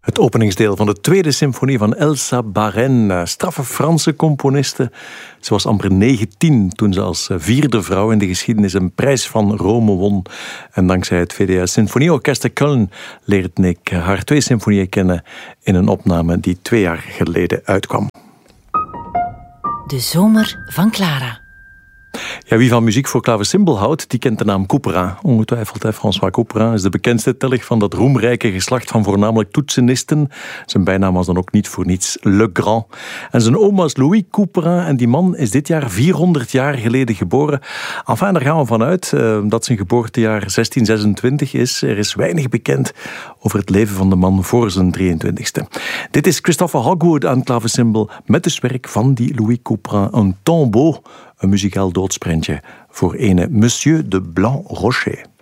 Het openingsdeel van de tweede symfonie van Elsa Baren. Straffe Franse componiste. Ze was amper 19 toen ze als vierde vrouw in de geschiedenis een prijs van Rome won. En dankzij het VDS Symfonieorkest Köln leerde ik haar twee symfonieën kennen in een opname die 2 jaar geleden uitkwam. De zomer van Clara. Ja, wie van muziek voor klavecimbal houdt, die kent de naam Couperin. Ongetwijfeld, François Couperin is de bekendste telg van dat roemrijke geslacht van voornamelijk toetsenisten. Zijn bijnaam was dan ook niet voor niets Le Grand. En zijn oom was Louis Couperin en die man is dit jaar 400 jaar geleden geboren. Enfin, daar gaan we vanuit dat zijn geboortejaar 1626 is. Er is weinig bekend over het leven van de man voor zijn 23ste. Dit is Christopher Hogwood aan klavecimbal met dus werk van die Louis Couperin, een tombeau. Een muzikaal doodsprentje voor ene Monsieur de Blanc-Rocher.